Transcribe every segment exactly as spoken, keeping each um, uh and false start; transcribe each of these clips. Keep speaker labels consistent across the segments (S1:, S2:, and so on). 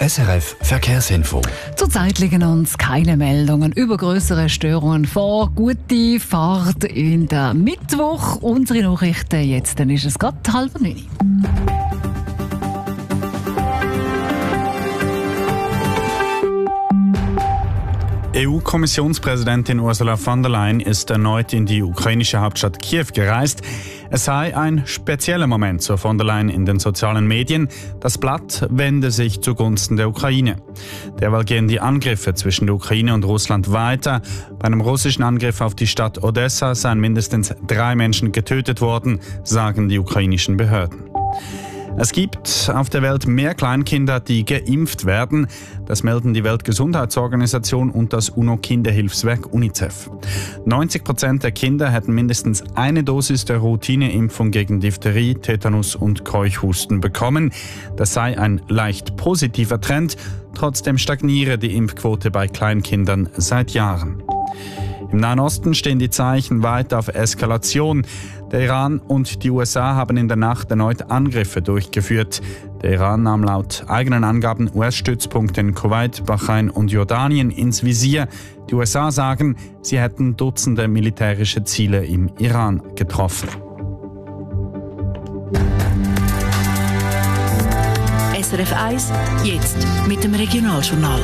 S1: S R F Verkehrsinfo.
S2: Zurzeit liegen uns keine Meldungen über größere Störungen vor. Gute Fahrt in der Mittwoch. Unsere Nachrichten jetzt, dann ist es gerade halb neun.
S3: E U-Kommissionspräsidentin Ursula von der Leyen ist erneut in die ukrainische Hauptstadt Kiew gereist. Es sei ein spezieller Moment, so von der Leyen in den sozialen Medien. Das Blatt wende sich zugunsten der Ukraine. Derweil gehen die Angriffe zwischen der Ukraine und Russland weiter. Bei einem russischen Angriff auf die Stadt Odessa seien mindestens drei Menschen getötet worden, sagen die ukrainischen Behörden. Es gibt auf der Welt mehr Kleinkinder, die geimpft werden. Das melden die Weltgesundheitsorganisation und das UNO-Kinderhilfswerk UNICEF. neunzig Prozent der Kinder hätten mindestens eine Dosis der Routineimpfung gegen Diphtherie, Tetanus und Keuchhusten bekommen. Das sei ein leicht positiver Trend. Trotzdem stagniere die Impfquote bei Kleinkindern seit Jahren. Im Nahen Osten stehen die Zeichen weiter auf Eskalation. Der Iran und die U S A haben in der Nacht erneut Angriffe durchgeführt. Der Iran nahm laut eigenen Angaben U S-Stützpunkte in Kuwait, Bahrain und Jordanien ins Visier. Die U S A sagen, sie hätten Dutzende militärische Ziele im Iran getroffen.
S4: S R F eins, jetzt mit dem Regionaljournal.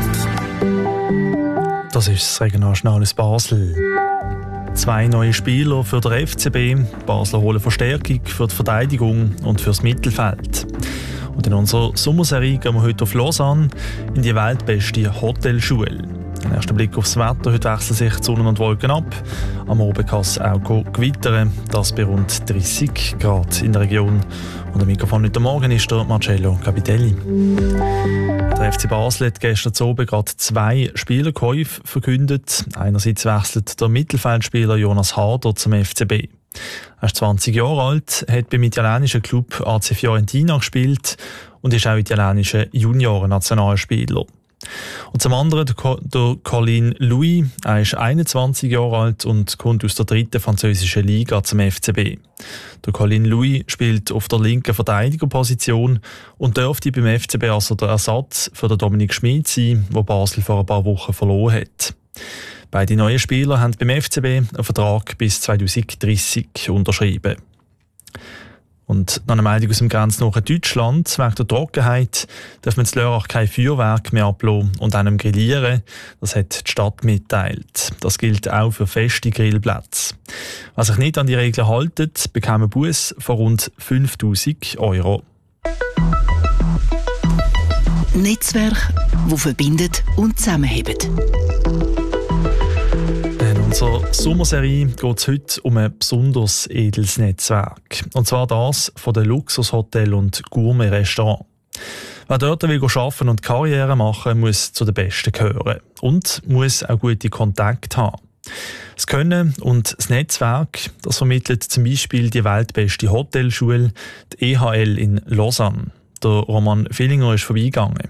S5: Das ist das Regionaljournal aus Basel. Zwei neue Spieler für den F C B. Basler holen Verstärkung für die Verteidigung und für das Mittelfeld. Und in unserer Sommerserie gehen wir heute auf Lausanne in die weltbeste Hotelschule. Ein erster Blick aufs Wetter. Heute wechseln sich die Sonne und Wolken ab. Am Abend kann es auch gewittern. Das bei rund dreissig Grad in der Region. Und am Mikrofon heute Morgen ist der Marcello Capitelli. Der F C Basel hat gestern Abend gerade zwei Spielerkäufe verkündet. Einerseits wechselt der Mittelfeldspieler Jonas Harder zum F C B. Er ist zwanzig Jahre alt, hat beim italienischen Club A C Fiorentina gespielt und ist auch italienischer Junioren-Nationalspieler. Und zum anderen der, Co- der Colin Louis. Er ist einundzwanzig Jahre alt und kommt aus der dritten französischen Liga zum F C B. Der Colin Louis spielt auf der linken Verteidigerposition und dürfte beim F C B also der Ersatz für den Dominik Schmid sein, den Basel vor ein paar Wochen verloren hat. Beide neuen Spieler haben beim F C B einen Vertrag bis zwanzig dreißig unterschrieben. Und noch eine Meldung aus dem grenznahen Deutschland. Wegen der Trockenheit darf man in Lörrach kein Feuerwerk mehr ablassen und einem grillieren. Das hat die Stadt mitteilt. Das gilt auch für feste Grillplätze. Wer sich nicht an die Regeln hält, bekommt einen Buß von rund fünftausend Euro.
S4: Netzwerk, das verbindet und zusammenhält.
S5: In unserer Sommerserie geht es heute um ein besonders edles Netzwerk. Und zwar das von den Luxushotel- und Gourmet-Restaurants. Wer dort will arbeiten und Karriere machen, muss zu den Besten gehören. Und muss auch gute Kontakte haben. Das Können und das Netzwerk, das vermittelt zum Beispiel die weltbeste Hotelschule, die E H L in Lausanne. Der Roman Villinger ist vorbeigegangen.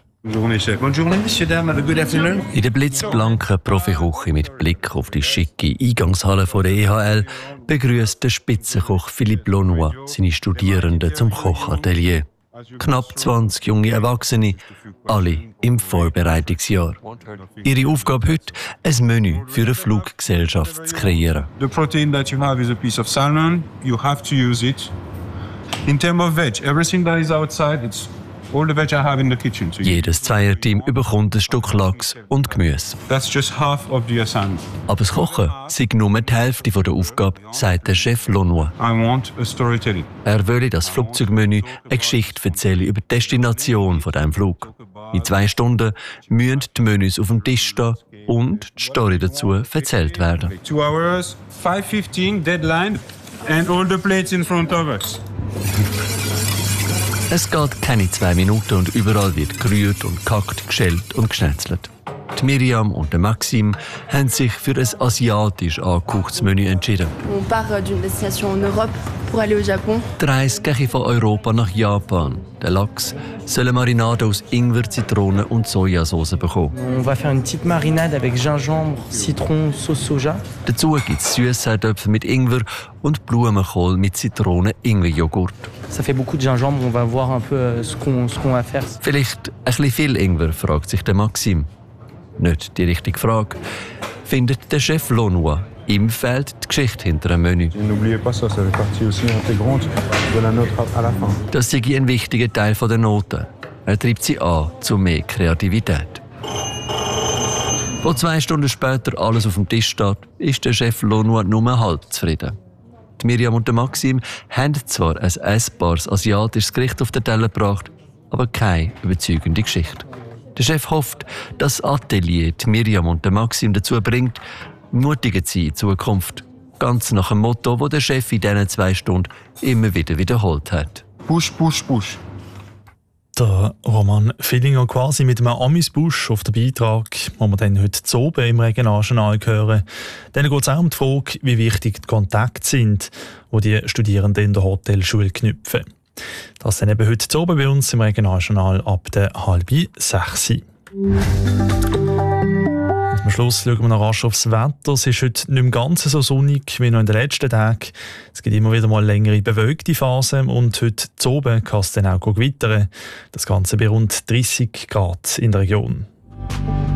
S6: In der blitzblanken Profiküche mit Blick auf die schicke Eingangshalle von der E H L begrüßt der Spitzenkoch Philippe Launois seine Studierenden zum Kochatelier. Knapp zwanzig junge Erwachsene, alle im Vorbereitungsjahr. Ihre Aufgabe heute, ein Menü für eine Fluggesellschaft zu kreieren.
S7: The protein that you have is a piece of salmon. You have to use it. In terms of veg, everything that is outside, it's all the veg I have in the kitchen. So
S6: Jedes Zweierteam bekommt ein Stück Lachs und Gemüse.
S7: that's just half of the assignment.
S6: Aber das Kochen sei nur die Hälfte der Aufgabe, sagt der Chef Launois.
S7: I want a storytelling.
S6: Er will das Flugzeugmenü eine Geschichte erzählen über die Destination von diesem Flug. In zwei Stunden müssen die Menüs auf dem Tisch stehen und die Story dazu erzählt werden.
S7: Two hours, five fifteen, deadline, and all the plates in front of us.
S6: Es geht keine zwei Minuten und überall wird gerührt und gehackt, geschält und geschnetzelt. Die Miriam und der Maxim haben sich für ein asiatisch angehauchtes Menü entschieden.
S8: On part d'une destination en Europe
S1: pour aller au Japon.
S6: Die Reise gehe von Europa nach Japan. Der Lachs soll eine Marinade aus Ingwer, Zitrone und Sojasauce bekommen.
S8: On va faire une petite marinade avec gingembre, citron, sauce soja.
S6: Dazu gibt es Süßseitöpfe mit Ingwer und Blumenkohl mit Zitronen-Ingwer-Joghurt.
S8: Ça fait beaucoup de gingembre, on va voir un peu ce qu'on, ce qu'on va faire.
S6: Vielleicht ein bisschen viel Ingwer, fragt sich der Maxim. Nicht die richtige Frage, findet der Chef Launois. Ihm fehlt die Geschichte hinter dem Menü.
S7: N'oubliez pas ça, ça fait partie aussi intégrante de la note à la fin.
S6: Das sei ein wichtiger Teil der Noten. Er treibt sie an zu mehr Kreativität. Wo zwei Stunden später alles auf dem Tisch steht, ist der Chef Launois nur halb zufrieden. Die Miriam und der Maxim haben zwar ein essbares asiatisches Gericht auf den Teller gebracht, aber keine überzeugende Geschichte. Der Chef hofft, dass das Atelier die Miriam und der Maxim dazu bringt, mutiger zu sein in Zukunft. Ganz nach dem Motto, das der Chef in diesen zwei Stunden immer wieder wiederholt hat.
S7: Push, push, push.
S5: Der Roman Villinger quasi mit einem Amüsbusch auf den Beitrag, den wir dann heute zu oben im Regionaljournal hören. Dann geht es auch um die Frage, wie wichtig die Kontakte sind, die die Studierenden in der Hotelschule knüpfen. Das dann eben heute zu oben bei uns im Regionaljournal ab der halb sechs. Am Schluss schauen wir noch rasch aufs Wetter. Es ist heute nicht mehr ganz so sonnig wie noch in den letzten Tagen. Es gibt immer wieder mal längere bewölkte Phasen und heute zu oben kann es dann auch gewittern. Das Ganze bei rund dreissig Grad in der Region.